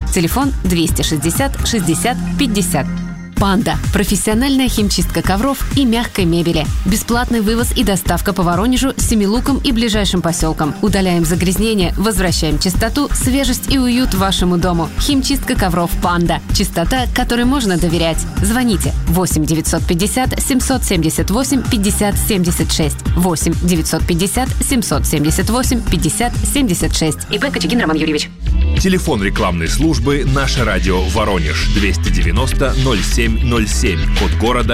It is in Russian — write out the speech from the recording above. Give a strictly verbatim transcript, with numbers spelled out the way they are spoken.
Телефон двести шестьдесят шестьдесят пятьдесят. «Панда» – профессиональная химчистка ковров и мягкой мебели. Бесплатный вывоз и доставка по Воронежу, Семилукам и ближайшим поселкам. Удаляем загрязнения, возвращаем чистоту, свежесть и уют вашему дому. Химчистка ковров «Панда». Чистота, которой можно доверять. Звоните восемь девятьсот пятьдесят семьсот семьдесят восемь пятьдесят семьдесят шесть. восемь девятьсот пятьдесят семьсот семьдесят восемь пятьдесят семьдесят шесть. ИП Кочегин Роман Юрьевич. Телефон рекламной службы «Наше радио Воронеж» двести девяносто ноль семь ноль семь. Код города